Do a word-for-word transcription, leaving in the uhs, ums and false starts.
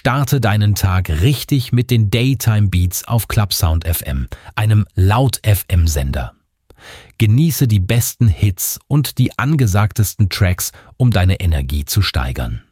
Starte deinen Tag richtig mit den Daytime Beats auf Clubsound F M, einem Laut-F M-Sender. Genieße die besten Hits und die angesagtesten Tracks, um deine Energie zu steigern.